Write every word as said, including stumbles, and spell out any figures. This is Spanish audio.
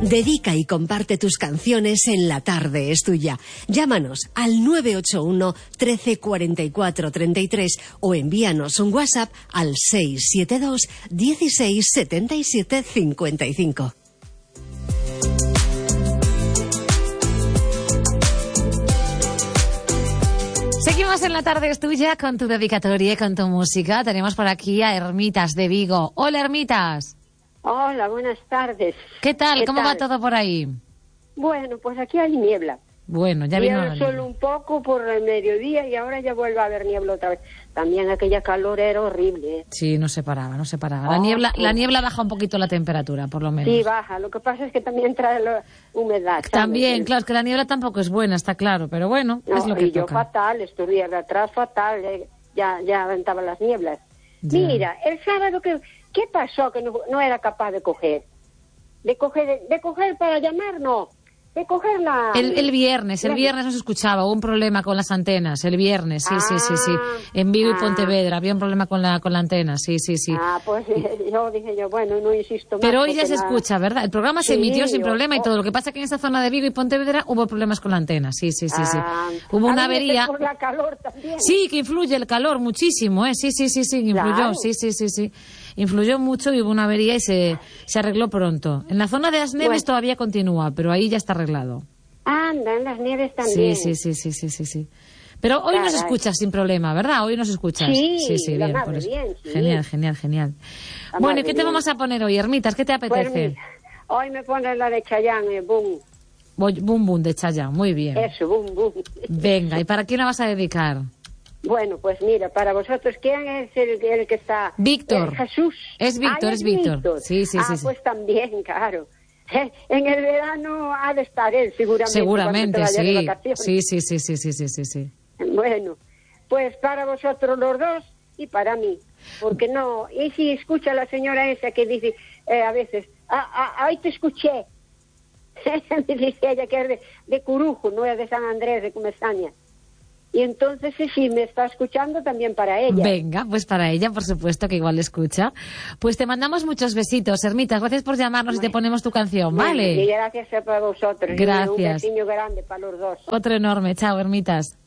Dedica y comparte tus canciones en La Tarde es Tuya. Llámanos al nueve ocho uno, trece, cuarenta y cuatro, treinta y tres o envíanos un WhatsApp al seis siete dos, dieciséis, setenta y siete, cincuenta y cinco. Seguimos en La Tarde es Tuya con tu dedicatoria, con tu música. Tenemos por aquí a Hermitas de Vigo. Hola, Hermitas. Hola, buenas tardes. ¿Qué tal? ¿Qué ¿Cómo tal? va todo por ahí? Bueno, pues aquí hay niebla. Bueno, ya vino Vino el sol un poco por el mediodía y ahora ya vuelve a haber niebla otra vez. También aquella calor era horrible, ¿eh? Sí, no se paraba, no se paraba. La Oh, niebla, pues... la niebla baja un poquito la temperatura, por lo menos. Sí, baja. Lo que pasa es que también trae la humedad, ¿sabes? También, claro, es que la niebla tampoco es buena, está claro, pero bueno, No, es lo que y yo toca. fatal, estuve de atrás fatal, eh, ya, ya aventaban las nieblas. Ya. Mira, el sábado, que, ¿qué pasó que no, no era capaz de coger? De coger, de coger para llamar, no. De coger la... El, el viernes, el la... viernes no se escuchaba, hubo un problema con las antenas, el viernes, sí, ah, sí, sí, sí. En Vigo y ah, Pontevedra había un problema con la, con la antena, sí, sí, sí. Ah, pues yo dije yo, bueno, no insisto más. Pero hoy ya se nada... escucha, ¿verdad? El programa se sí, emitió sin o, problema y o... todo. Lo que pasa es que en esa zona de Vigo y Pontevedra hubo problemas con la antena, sí, sí, sí, sí. Ah, Hubo una avería. Por la calor también. Sí, que influye el calor muchísimo, ¿eh? Sí, sí, sí, sí, influyó, claro. sí, sí, sí, sí. Influyó mucho y hubo una avería y se, se arregló pronto. En la zona de las Neves bueno. todavía continúa, pero ahí ya está arreglado. Anda, en las Nieves también. Sí, sí, sí, sí, sí, sí, sí. Pero hoy Caray. nos escuchas sin problema, ¿verdad? Hoy nos escuchas. Sí, sí, sí, bien, madre, por eso. bien, sí. Genial, genial, genial. La Bueno, ¿y qué bien. te vamos a poner hoy, Hermitas? ¿Qué te apetece? Pues mira, hoy me pones la de Chayanne, eh, boom. Voy, boom, boom, de Chayanne, muy bien. Eso, boom, boom. Venga, ¿y para quién la vas a dedicar? Bueno, pues mira, para vosotros, ¿quién es el, el que está? Víctor. Eh, Jesús. Es Víctor, ah, es Víctor. Víctor. Sí, sí, ah, sí, sí. pues también, claro. En el verano ha de estar él, seguramente. Seguramente, sí. De vacaciones. sí. Sí, sí, sí, sí, sí, sí, sí. Bueno, pues para vosotros los dos y para mí. Porque no, y si escucha la señora esa que dice eh, a veces, ah, ah, ahí te escuché. Dice ella que es de, de Curujo, no es de San Andrés, de Comesaña. Y entonces, si me está escuchando, también para ella. Venga, pues para ella, por supuesto, que igual escucha. Pues te mandamos muchos besitos, Hermitas. Gracias por llamarnos bueno. y te ponemos tu canción, ¿vale? Bueno, y gracias para vosotros. Gracias. Y un besiño grande para los dos. Otro enorme. Chao, Hermitas.